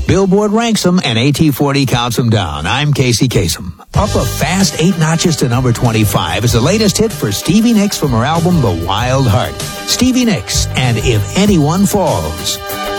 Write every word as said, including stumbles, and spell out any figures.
Billboard ranks them and A T forty counts them down. I'm Casey Kasem. Up a fast eight notches to number twenty-five is the latest hit for Stevie Nicks from her album The Wild Heart. Stevie Nicks and If Anyone Falls.